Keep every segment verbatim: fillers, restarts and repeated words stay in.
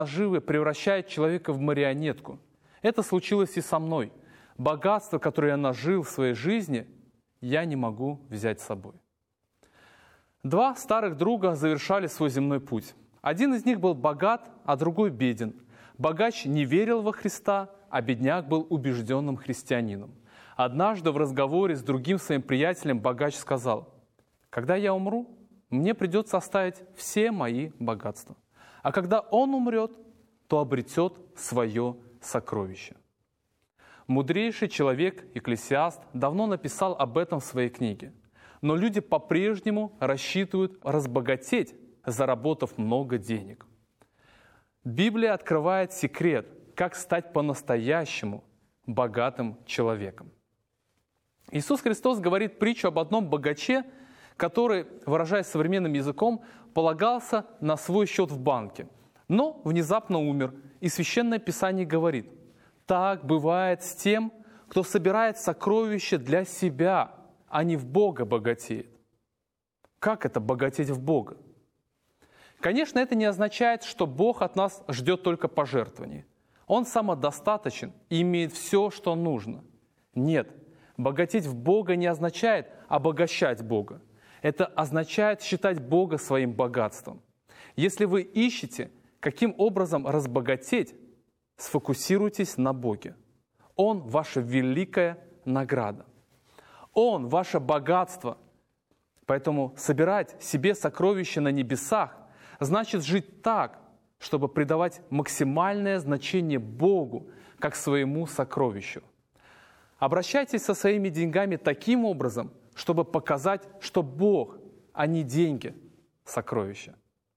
наживы превращает человека в марионетку. Это случилось и со мной. Богатство, которое я нажил в своей жизни, я не могу взять с собой. Два старых друга завершали свой земной путь. Один из них был богат, а другой беден. Богач не верил во Христа, а бедняк был убежденным христианином. Однажды в разговоре с другим своим приятелем богач сказал: «Когда я умру, мне придется оставить все мои богатства. А когда он умрет, то обретет свое сокровище». Мудрейший человек, Экклесиаст, давно написал об этом в своей книге. Но люди по-прежнему рассчитывают разбогатеть, заработав много денег. Библия открывает секрет, как стать по-настоящему богатым человеком. Иисус Христос говорит притчу об одном богаче, который, выражаясь современным языком, полагался на свой счет в банке, но внезапно умер. И Священное Писание говорит: так бывает с тем, кто собирает сокровища для себя, а не в Бога богатеет. Как это богатеть в Бога? Конечно, это не означает, что Бог от нас ждет только пожертвований. Он самодостаточен и имеет все, что нужно. Нет, богатеть в Бога не означает обогащать Бога. Это означает считать Бога своим богатством. Если вы ищете, каким образом разбогатеть, сфокусируйтесь на Боге. Он – ваша великая награда. Он – ваше богатство. Поэтому собирать себе сокровища на небесах значит жить так, чтобы придавать максимальное значение Богу, как своему сокровищу. Обращайтесь со своими деньгами таким образом, чтобы показать, что Бог, а не деньги, сокровища.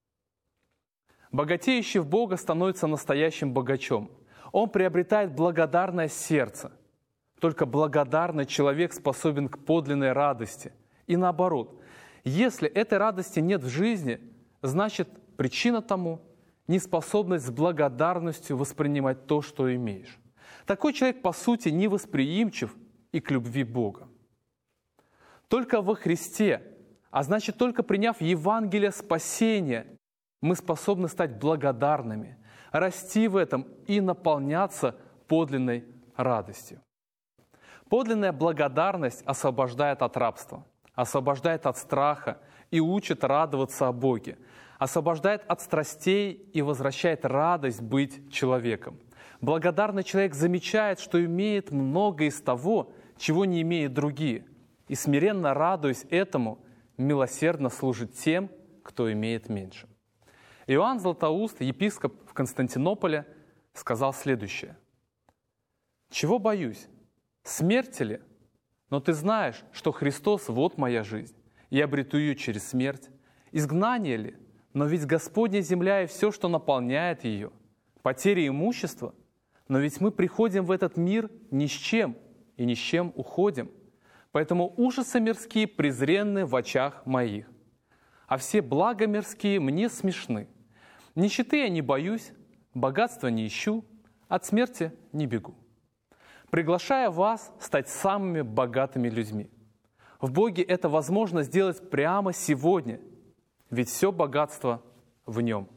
Богатеющий в Бога становится настоящим богачом. Он приобретает благодарное сердце. Только благодарный человек способен к подлинной радости. И наоборот, если этой радости нет в жизни, значит, причина тому – неспособность с благодарностью воспринимать то, что имеешь. Такой человек, по сути, невосприимчив и к любви Бога. Только во Христе, а значит, только приняв Евангелие спасения, мы способны стать благодарными, расти в этом и наполняться подлинной радостью. Подлинная благодарность освобождает от рабства, освобождает от страха и учит радоваться о Боге, освобождает от страстей и возвращает радость быть человеком. Благодарный человек замечает, что имеет много из того, чего не имеют другие, и, смиренно радуясь этому, милосердно служит тем, кто имеет меньше. Иоанн Златоуст, епископ в Константинополе, сказал следующее: «Чего боюсь? Смерти ли? Но ты знаешь, что Христос – вот моя жизнь, и обрету ее через смерть. Изгнание ли? Но ведь Господня земля и все, что наполняет ее. Потеря имущества? Но ведь мы приходим в этот мир ни с чем, и ни с чем уходим. Поэтому ужасы мирские презренны в очах моих, а все блага мирские мне смешны. Нищеты я не боюсь, богатства не ищу, от смерти не бегу. Приглашая вас стать самыми богатыми людьми. В Боге это возможно сделать прямо сегодня, ведь все богатство в Нем.